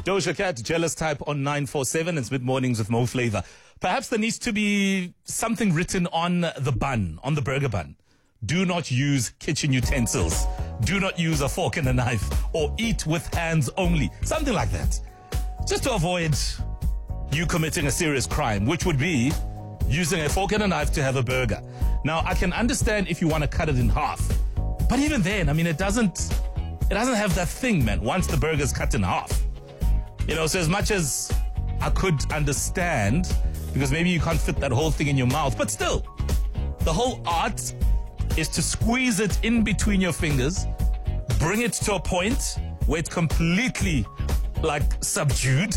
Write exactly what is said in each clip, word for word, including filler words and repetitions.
Doja Cat, Jealous Type on nine four seven. It's mid-mornings with Mo Flavor. Perhaps there needs to be something written on the bun, on the burger bun. Do not use kitchen utensils. Do not use a fork and a knife, or eat with hands only. Something like that. Just to avoid you committing a serious crime, which would be using a fork and a knife to have a burger. Now, I can understand if you want to cut it in half. But even then, I mean, it doesn't, it doesn't have that thing, man, once the burger's cut in half. You know, so as much as I could understand, because maybe you can't fit that whole thing in your mouth, but still, the whole art is to squeeze it in between your fingers, bring it to a point where it's completely, like, subdued,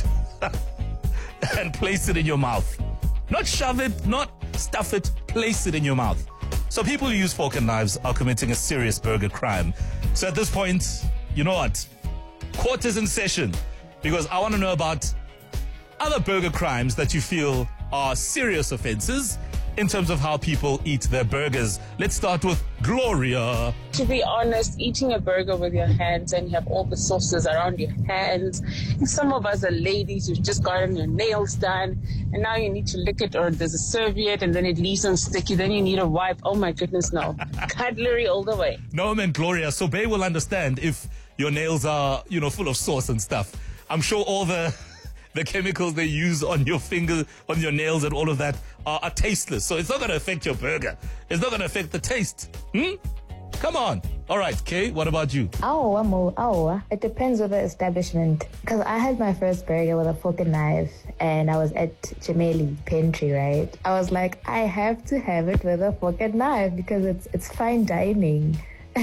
and place it in your mouth. Not shove it, not stuff it, place it in your mouth. So people who use fork and knives are committing a serious burger crime. So at this point, you know what? Court is in session. Because I want to know about other burger crimes that you feel are serious offenses in terms of how people eat their burgers. Let's start with Gloria. To be honest, eating a burger with your hands and you have all the sauces around your hands. Some of us are ladies who've just gotten your nails done and now you need to lick it, or there's a serviette and then it leaves on sticky. Then you need a wipe. Oh my goodness, no. Cutlery all the way. No, man, Gloria. So Bay will understand if your nails are, you know, full of sauce and stuff. I'm sure all the the chemicals they use on your finger, on your nails and all of that are, are tasteless. So it's not going to affect your burger. It's not going to affect the taste. Hmm? Come on. All right, Kay, what about you? Oh, Amo, oh, it depends on the establishment. Because I had my first burger with a fork and knife, and I was at Jameli Pantry, right? I was like, I have to have it with a fork and knife because it's it's fine dining.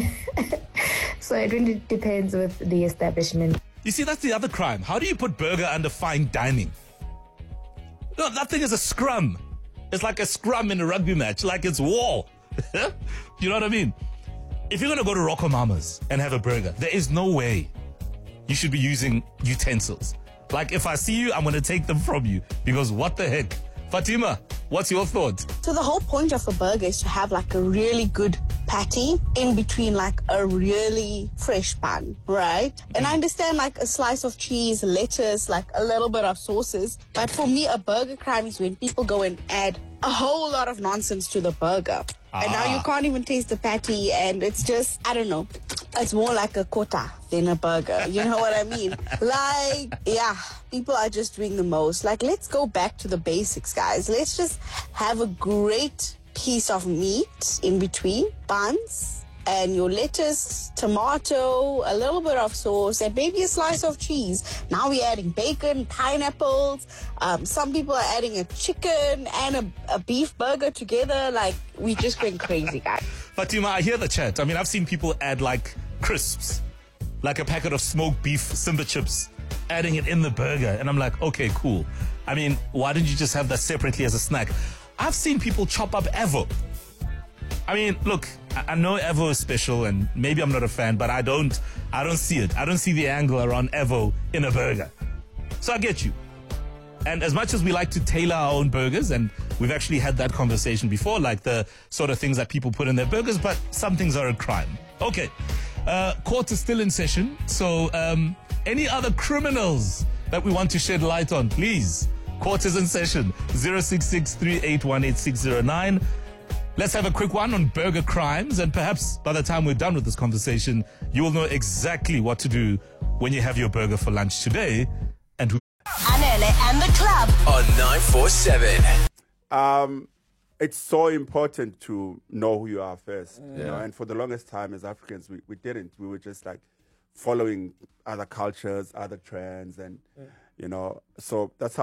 So it really depends with the establishment. You see, that's the other crime. How do you put burger under fine dining? No, that thing is a scrum. It's like a scrum in a rugby match, like it's war. You know what I mean? If you're going to go to Rocco Mama's and have a burger, there is no way you should be using utensils. Like, if I see you, I'm going to take them from you. Because what the heck? Fatima, what's your thought? So the whole point of a burger is to have like a really good patty in between like a really fresh bun, right? And I understand like a slice of cheese, lettuce, like a little bit of sauces. But for me, a burger crime is when people go and add a whole lot of nonsense to the burger. Ah. And now you can't even taste the patty, and it's just, I don't know, it's more like a kota than a burger. You know what I mean? Like, yeah, people are just doing the most. Like, let's go back to the basics, guys. Let's just have a great piece of meat in between buns and your lettuce, tomato, a little bit of sauce, and maybe a slice of cheese. Now we're adding bacon, pineapples. Um, some people are adding a chicken and a, a beef burger together. Like, we just going crazy, guys. Fatima, I hear the chat. I mean, I've seen people add like crisps, like a packet of smoked beef Simba chips, adding it in the burger. And I'm like, okay, cool. I mean, why didn't you just have that separately as a snack? I've seen people chop up Evo. I mean, look, I, I know Evo is special, and maybe I'm not a fan, but I don't, I don't see it. I don't see the angle around Evo in a burger. So I get you. And as much as we like to tailor our own burgers, and we've actually had that conversation before, like the sort of things that people put in their burgers, but some things are a crime. Okay, uh, court is still in session, so um, any other criminals that we want to shed light on, please. Court is in session. zero six six, three eight one, eight six zero nine. Let's have a quick one on burger crimes, and perhaps by the time we're done with this conversation, you will know exactly what to do when you have your burger for lunch today. And who Anele and the club on nine four seven. Um, it's so important to know who you are first. Yeah. You know, and for the longest time as Africans, we, we didn't. We were just like following other cultures, other trends, and, you know, so that's how